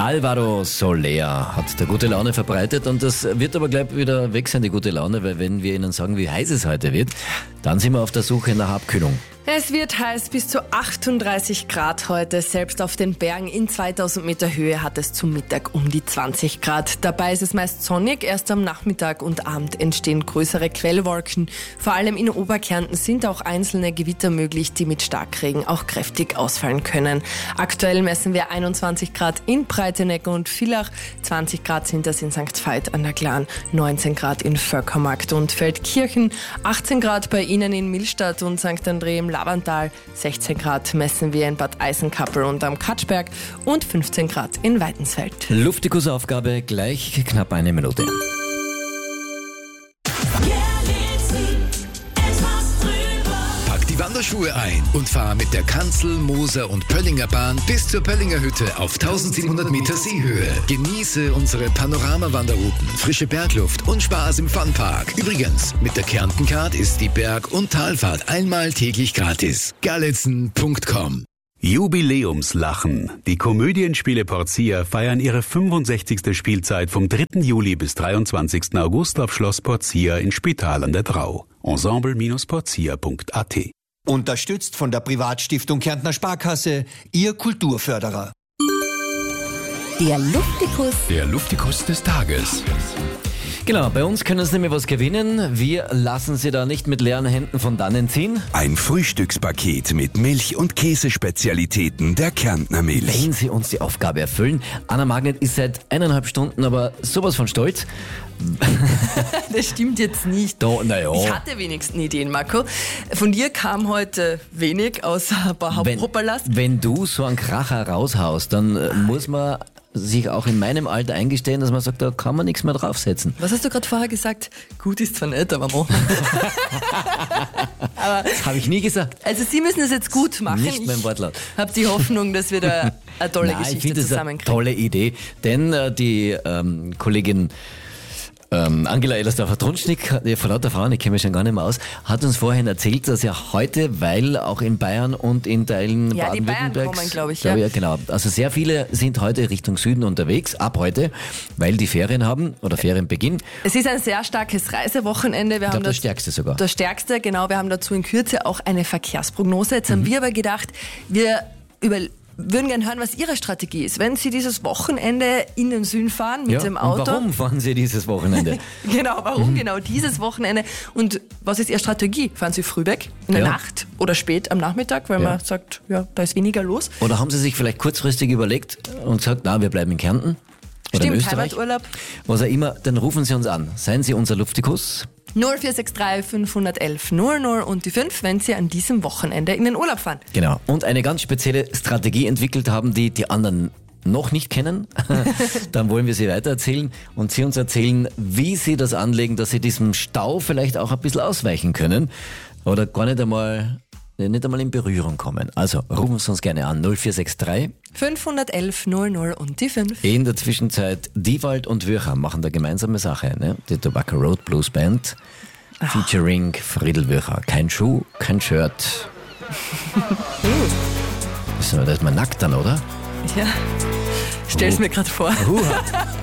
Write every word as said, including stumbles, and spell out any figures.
Alvaro Soler hat der gute Laune verbreitet und das wird aber gleich wieder weg sein, die gute Laune, weil wenn wir Ihnen sagen, wie heiß es heute wird, dann sind wir auf der Suche nach Abkühlung. Es wird heiß, bis zu achtunddreißig Grad heute. Selbst auf den Bergen in zweitausend Meter Höhe hat es zum Mittag um die zwanzig Grad. Dabei ist es meist sonnig. Erst am Nachmittag und Abend entstehen größere Quellwolken. Vor allem in Oberkärnten sind auch einzelne Gewitter möglich, die mit Starkregen auch kräftig ausfallen können. Aktuell messen wir einundzwanzig Grad in Breitenegg und Villach, zwanzig Grad sind das in Sankt Veit an der Glan, neunzehn Grad in Völkermarkt und Feldkirchen, achtzehn Grad bei Ihnen in Millstatt und Sankt André im Lavantal, sechzehn Grad messen wir in Bad Eisenkappel und am Katschberg und fünfzehn Grad in Weidensfeld. Luftikus-Aufgabe gleich knapp eine Minute. Pack die Wanderschuhe ein und fahr mit der Kanzel-, Moser- und Pöllinger Bahn bis zur Pöllinger Hütte auf tausendsiebenhundert Meter Seehöhe. Genieße unsere Panorama-Wanderrouten, frische Bergluft und Spaß im Funpark. Übrigens, mit der Kärnten-Card ist die Berg- und Talfahrt einmal täglich gratis. Galitzen Punkt com. Jubiläumslachen. Die Komödienspiele Portia feiern ihre fünfundsechzigste Spielzeit vom dritten Juli bis dreiundzwanzigsten August auf Schloss Portia in Spital an der Drau. ensemble Bindestrich portia Punkt a t. Unterstützt von der Privatstiftung Kärntner Sparkasse, Ihr Kulturförderer. Der Luftikus. Der Luftikus des Tages. Genau, bei uns können Sie nämlich was gewinnen. Wir lassen Sie da nicht mit leeren Händen von dannen ziehen. Ein Frühstückspaket mit Milch- und Käsespezialitäten der Kärntner Milch. Wenn Sie uns die Aufgabe erfüllen. Anna Magnet ist seit eineinhalb Stunden aber sowas von stolz. Das stimmt jetzt nicht. Da, na ja. Ich hatte wenigstens Ideen, Marco. Von dir kam heute wenig, außer ein paar Wenn, Hauptpropalast. wenn du so einen Kracher raushaust, dann äh, muss man sich auch in meinem Alter eingestehen, dass man sagt, da kann man nichts mehr draufsetzen. Was hast du gerade vorher gesagt? Gut ist zwar nicht, aber machen. aber Das habe ich nie gesagt. also Sie müssen es jetzt gut machen. Nicht mein Wortlaut. Ich habe die Hoffnung, dass wir da eine tolle Nein, ich Geschichte finde das eine zusammenkriegen. tolle Idee, denn äh, die ähm, Kollegin ähm, Angela Ellersdorfer-Trunschnick, die von lauter Frauen, ich kenne mich schon gar nicht mehr aus, hat uns vorhin erzählt, dass ja heute, weil auch in Bayern und in Teilen Ja, die Bayern Baden-Württembergs, kommen, glaube ich, glaub ja. ja. Genau. Also sehr viele sind heute Richtung Süden unterwegs, ab heute, weil die Ferien haben oder Ferienbeginn. Es ist ein sehr starkes Reisewochenende. Wir Ich haben glaube, das stärkste sogar. Das stärkste, genau. Wir haben dazu in Kürze auch eine Verkehrsprognose. Jetzt haben wir aber gedacht, wir über würden gerne hören, was Ihre Strategie ist. Wenn Sie dieses Wochenende in den Süden fahren mit Ja, dem und Auto. warum fahren Sie dieses Wochenende? Genau, warum genau dieses Wochenende? Und was ist Ihre Strategie? Fahren Sie früh weg, in der Ja. Nacht oder spät am Nachmittag, weil Ja. man sagt, ja, da ist weniger los? Oder haben Sie sich vielleicht kurzfristig überlegt und gesagt, na, wir bleiben in Kärnten oder in Stimmt, Österreich? Heimaturlaub. Was auch immer, dann rufen Sie uns an. Seien Sie unser Luftikus. null vier sechs drei fünf eins eins null null und die fünf, wenn Sie an diesem Wochenende in den Urlaub fahren. Genau. Und eine ganz spezielle Strategie entwickelt haben, die die anderen noch nicht kennen. Dann wollen wir sie weitererzählen und Sie uns erzählen, wie Sie das anlegen, dass Sie diesem Stau vielleicht auch ein bisschen ausweichen können oder gar nicht einmal, nicht einmal in Berührung kommen. Also rufen Sie uns gerne an. null vier sechs drei. fünf eins eins null null und die fünf. In der Zwischenzeit Diewald und Würcher machen da gemeinsame Sache. Ne? Die Tobacco Road Blues Band featuring Friedel Würcher. Kein Schuh, kein Shirt. Da ist man nackt dann, oder? Ja, stell's mir gerade vor. Huha.